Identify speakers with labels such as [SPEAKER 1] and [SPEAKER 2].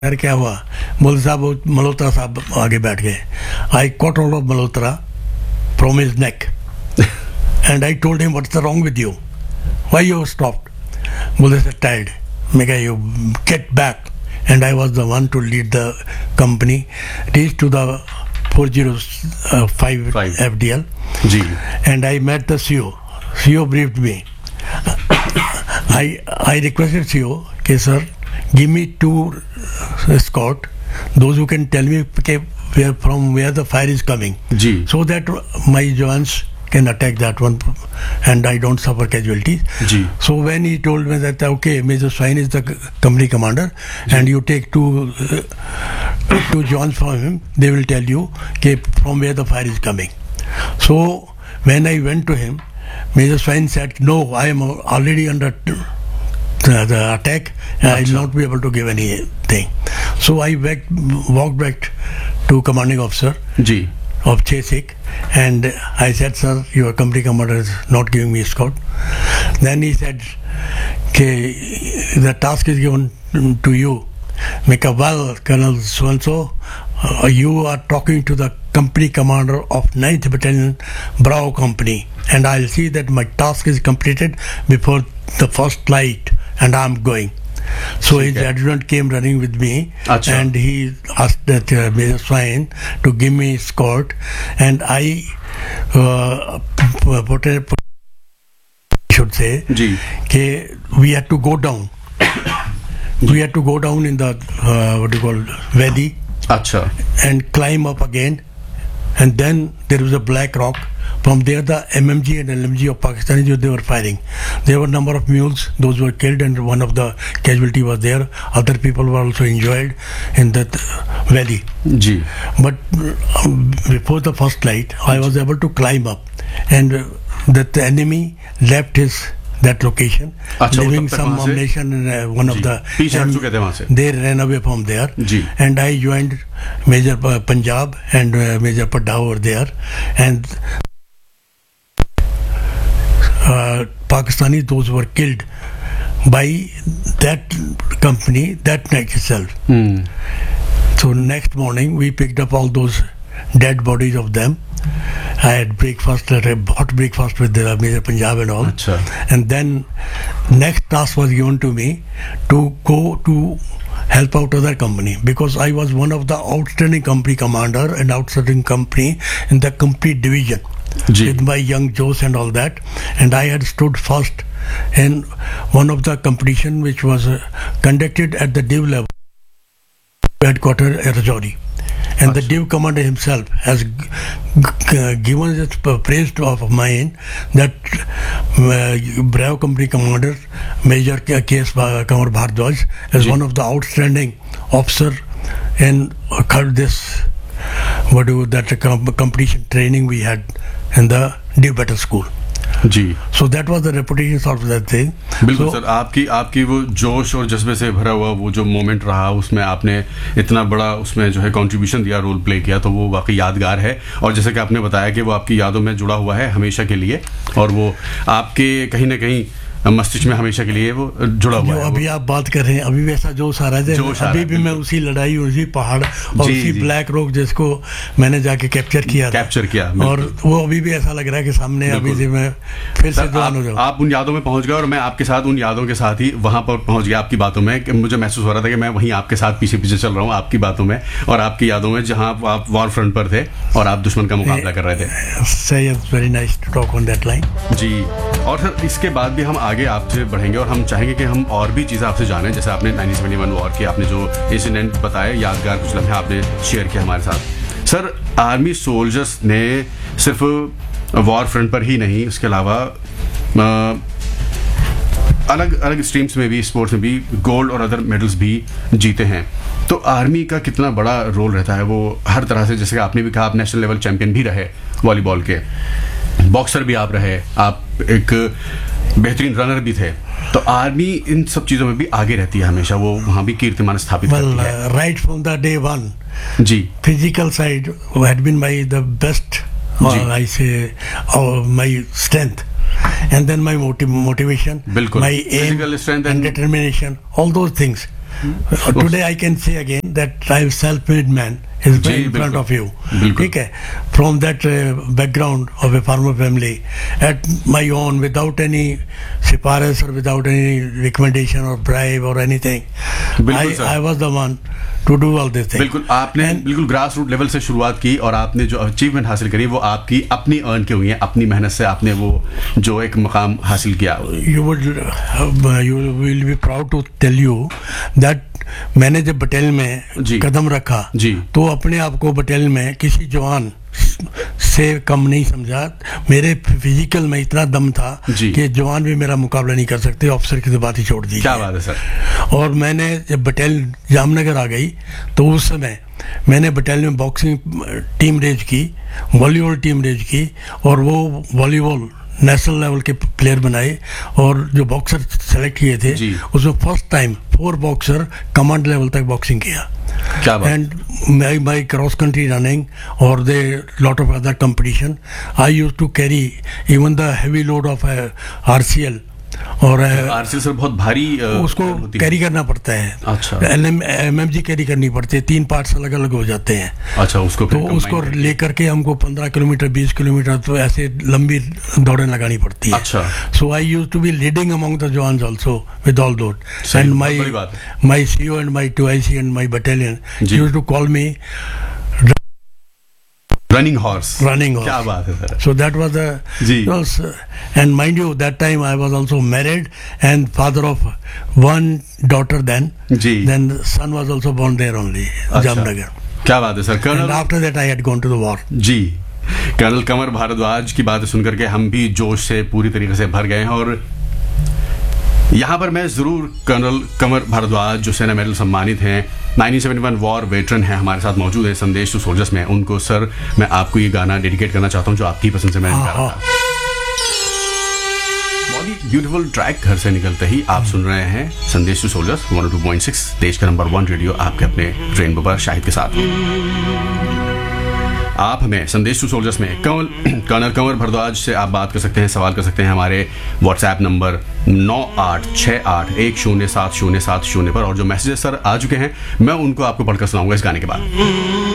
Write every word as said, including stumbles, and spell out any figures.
[SPEAKER 1] यार क्या हुआ? बोले साहब मल्होत्रा साहब आगे बैठ गए. I caught hold of Malhotra from his neck and I told him, what's the wrong with you? Why you stopped? बोले सर tired. मैं कहा you get back. And I was the one to lead the company, reached to the four oh five
[SPEAKER 2] Five.
[SPEAKER 1] F D L.
[SPEAKER 2] Ji.
[SPEAKER 1] And I met the C E O. C E O briefed me. I I requested C E O, okay, sir, give me two escort, those who can tell me okay, where, from where the fire is coming,
[SPEAKER 2] ji.
[SPEAKER 1] so that my Jawans can attack that one and I don't suffer casualties.
[SPEAKER 2] Ji.
[SPEAKER 1] So when he told me that okay, Major Swain is the company commander and you take two uh, two Jawans from him, they will tell you okay, from where the fire is coming. So when I went to him, Major Swain said, no, I am already under the, the attack and I will not be able to give anything. So I back, walked back to commanding officer
[SPEAKER 2] ji.
[SPEAKER 1] of Chesik and I said, sir, your company commander is not giving me escort. Then he said, okay, the task is given to you. Make a well, Colonel so-and-so, uh, you are talking to the company commander of ninth Battalion Bravo Company and I'll see that my task is completed before the first light and I'm going. So his
[SPEAKER 2] Okay.
[SPEAKER 1] adjutant came running with me
[SPEAKER 2] Achha.
[SPEAKER 1] and he asked that uh, Major Swain to give me escort and I uh, put a, put, should say
[SPEAKER 2] ji.
[SPEAKER 1] okay, we had to go down. We had to go down in the uh, what do you call valley
[SPEAKER 2] अच्छा.
[SPEAKER 1] and climb up again and then there was a black rock. From there the M M G and L M G of Pakistani, they were firing. There were a number of mules, those were killed and one of the casualty was there. Other people were also injured in that valley.
[SPEAKER 2] Ji.
[SPEAKER 1] But um, before the first light, I was able to climb up and uh, that the enemy left his that location,
[SPEAKER 2] अच्छा, वो
[SPEAKER 1] leaving
[SPEAKER 2] तब तक
[SPEAKER 1] some
[SPEAKER 2] वहाँ से-
[SPEAKER 1] ammunition in uh, one
[SPEAKER 2] ji.
[SPEAKER 1] of the
[SPEAKER 2] पीछे हट
[SPEAKER 1] and
[SPEAKER 2] चुके थे वहाँ से.
[SPEAKER 1] they ran away from there
[SPEAKER 2] ji.
[SPEAKER 1] and I joined Major uh, Punjab and uh, Major Padda over there and uh, Pakistani, those were killed by that company that night itself.
[SPEAKER 2] Hmm.
[SPEAKER 1] So next morning we picked up all those dead bodies of them. I had breakfast, a hot breakfast with the Major Punjab and all.
[SPEAKER 2] अच्छा.
[SPEAKER 1] And then next task was given to me to go to help out other company because I was one of the outstanding company commander and outstanding company in the complete division
[SPEAKER 2] ji.
[SPEAKER 1] with my young Joes and all that. And I had stood first in one of the competition which was uh, conducted at the div level headquarters at Rajouri. And the div commander himself has g- g- given this p- praise to of mine that uh, Bravo Company Commander Major K S Kamar Bhardwaj is
[SPEAKER 2] Ji.
[SPEAKER 1] one of the outstanding officer in uh, this what do that com- competition training we had in the div battle school.
[SPEAKER 2] Ji.
[SPEAKER 1] So that was the reputation of that thing.
[SPEAKER 2] बिल्कुल
[SPEAKER 1] So,
[SPEAKER 2] sir, आपकी आपकी वो जोश और जज्बे से भरा हुआ वो जो मोमेंट रहा उसमें आपने इतना बड़ा उसमें जो है कंट्रीब्यूशन दिया, रोल प्ले किया, तो वो वाकई यादगार है. और जैसे कि आपने बताया कि वो आपकी यादों में जुड़ा हुआ है हमेशा के लिए और वो आपके कहीं ना कहीं मस्तिष्क में हमेशा के लिए वो जुड़ा हुआ
[SPEAKER 1] जो
[SPEAKER 2] है.
[SPEAKER 1] अभी आप बात कर रहे हैं अभी वैसा जोश आ रहा है
[SPEAKER 2] जोश आ
[SPEAKER 1] अभी
[SPEAKER 2] रहा है,
[SPEAKER 1] भी मैं उसी लड़ाई उसी पहाड़ और
[SPEAKER 2] जी,
[SPEAKER 1] उसी
[SPEAKER 2] जी.
[SPEAKER 1] ब्लैक रॉक जिसको मैंने जाके कैप्चर किया था
[SPEAKER 2] कैप्चर किया,
[SPEAKER 1] और
[SPEAKER 2] बिल्कुल.
[SPEAKER 1] वो अभी भी ऐसा लग रहा है कि सामने अभी
[SPEAKER 2] बिल्कुल.
[SPEAKER 1] से मैं फिर से
[SPEAKER 2] सर,
[SPEAKER 1] जवान हो
[SPEAKER 2] आप,
[SPEAKER 1] जाऊं.
[SPEAKER 2] आप उन यादों में पहुंच गए और मैं आपके साथ उन यादों के साथ ही वहां पर पहुंच गया आपकी बातों में कि मुझे महसूस हो रहा था कि मैं वहीं आपके साथ पीछे पीछे चल रहा हूं आपकी बातों में और आपकी यादों में जहां आप वॉर फ्रंट पर थे और आप दुश्मन का मुकाबला कर रहे थे.
[SPEAKER 1] सही very nice to talk on that line.
[SPEAKER 2] जी. और सर इसके बाद भी हम आगे आपसे बढ़ेंगे और हम चाहेंगे कि हम और भी चीज़ें आपसे जानें. जैसे आपने नाइनटीन सेवेंटी वन वॉर की आपने जो इंसिडेंट बताए, यादगार कुछ लम्हे आपने शेयर किया हमारे साथ. सर आर्मी सोल्जर्स ने सिर्फ वॉर फ्रंट पर ही नहीं, उसके अलावा अलग अलग स्ट्रीम्स में भी, स्पोर्ट्स में भी गोल्ड और अदर मेडल्स भी जीते हैं. तो आर्मी का कितना बड़ा रोल रहता है वो हर तरह से, जैसे कि आपने भी कहा आप नेशनल लेवल चैंपियन भी रहे वॉलीबॉल के, बॉक्सर भी आप रहे, आप एक बेहतरीन रनर भी थे, तो आर्मी इन सब चीज़ों में भी आगे रहती है हमेशा, वो वहाँ भी कीर्तिमान स्थापित
[SPEAKER 1] Well,
[SPEAKER 2] करती है.
[SPEAKER 1] uh, right from the day one,
[SPEAKER 2] ji.
[SPEAKER 1] physical side had been my the best, or
[SPEAKER 2] ji.
[SPEAKER 1] I say, or my strength. And then my motiv- motivation,
[SPEAKER 2] बिल्कुल.
[SPEAKER 1] my aim
[SPEAKER 2] Physical strength
[SPEAKER 1] and
[SPEAKER 2] and-
[SPEAKER 1] determination, all those things today I can say again that I am self made man is
[SPEAKER 2] ji,
[SPEAKER 1] in front of you.
[SPEAKER 2] बिल्कुल।
[SPEAKER 1] ठीक है, from that uh, background of a farmer family, at my own, without any सिफारिश or without any recommendation or bribe or anything,
[SPEAKER 2] बिल्कुल
[SPEAKER 1] I,
[SPEAKER 2] sir.
[SPEAKER 1] I was the one to do all this thing.
[SPEAKER 2] बिल्कुल, आपने बिल्कुल grass root level से शुरुआत की और आपने जो अचीवमेंट हासिल करी वो आपकी अपनी अर्न की हुई है, अपनी मेहनत से आपने वो जो एक मकाम हासिल किया।
[SPEAKER 1] You would uh, you will be proud to tell you that मैंने जब बटालियन में
[SPEAKER 2] जी।
[SPEAKER 1] कदम रखा
[SPEAKER 2] जी।
[SPEAKER 1] तो अपने आप को बटालियन में किसी जवान से कम नहीं समझा। मेरे फिजिकल में इतना दम था
[SPEAKER 2] जी।
[SPEAKER 1] कि जवान भी मेरा मुकाबला नहीं कर सकते, ऑफिसर की तो बात ही छोड़ दी।
[SPEAKER 2] क्या बात है सर।
[SPEAKER 1] और मैंने जब बटालियन जामनगर आ गई तो उस समय मैंने बटालियन में बॉक्सिंग टीम रेज की, वॉलीबॉल टीम रेज की, और वो वॉलीबॉल नेशनल लेवल के प्लेयर बनाए, और जो बॉक्सर सेलेक्ट किए थे
[SPEAKER 2] जी।
[SPEAKER 1] उसमें first time four boxer command level तक बॉक्सिंग किया।
[SPEAKER 2] क्या बात।
[SPEAKER 1] And my my cross country running और दे lot of other competition I use to carry even the heavy load of R C L, और
[SPEAKER 2] RCL sir बहुत भारी अ,
[SPEAKER 1] उसको
[SPEAKER 2] होती है।
[SPEAKER 1] कैरी करना पड़ता है।
[SPEAKER 2] अच्छा।
[SPEAKER 1] L M M M G carry करनी पड़ती है, तीन पार्ट्स अलग अलग हो जाते हैं।
[SPEAKER 2] अच्छा, उसको
[SPEAKER 1] तो
[SPEAKER 2] फिर
[SPEAKER 1] उसको
[SPEAKER 2] combine करके।
[SPEAKER 1] लेकर के हमको पंद्रह किलोमीटर बीस किलोमीटर तो ऐसे लंबी दौड़ें लगानी पड़ती है।
[SPEAKER 2] अच्छा।
[SPEAKER 1] सो आई use to be leading among the jawans also with all दोट,
[SPEAKER 2] सही,
[SPEAKER 1] एंड
[SPEAKER 2] बहुत
[SPEAKER 1] माई
[SPEAKER 2] बड़ी बात है।
[SPEAKER 1] माई CO and my to I C and my battalion
[SPEAKER 2] ji.
[SPEAKER 1] Use to call me
[SPEAKER 2] running horse.
[SPEAKER 1] running horse.
[SPEAKER 2] क्या बात है sir.
[SPEAKER 1] So that was the
[SPEAKER 2] ji.
[SPEAKER 1] was, uh, and mind you, that time I was also married and father of one daughter. Then,
[SPEAKER 2] ji.
[SPEAKER 1] then son was also born there only,
[SPEAKER 2] अच्छा।
[SPEAKER 1] Jamnagar.
[SPEAKER 2] क्या बात है sir.
[SPEAKER 1] And
[SPEAKER 2] colonel
[SPEAKER 1] after that, I had gone to the war.
[SPEAKER 2] Ji, colonel कमर भारद्वाज की बातें सुनकर के हम भी जोश से पूरी तरीके से भर गए हैं। और यहाँ पर मैं जरूर कर्नल कमर भारद्वाज जो सेना मेडल सम्मानित हैं, nineteen seventy one war veteran है, हमारे साथ मौजूद है संदेश टू सोल्जर्स में, उनको सर मैं आपको ये गाना डेडिकेट करना चाहता हूँ जो आपकी पसंद से मैंने
[SPEAKER 1] हाँ,
[SPEAKER 2] निकाला था। बहुत ही ब्यूटीफुल ट्रैक घर से निकलते ही आप सुन रहे हैं संदेश to soldiers one O two point six, देश का नंबर वन रेडियो, आपके अपने रेनबो पर शाहिद के साथ। आप हमें संदेश टू सोल्जर्स में कमल कर्नल कमर भारद्वाज से आप बात कर सकते हैं, सवाल कर सकते हैं हमारे व्हाट्सएप नंबर नौ आठ छः आठ एक शून्य सात शून्य सात शून्य पर। और जो मैसेजेस सर आ चुके हैं मैं उनको आपको पढ़कर सुनाऊंगा इस गाने के बाद।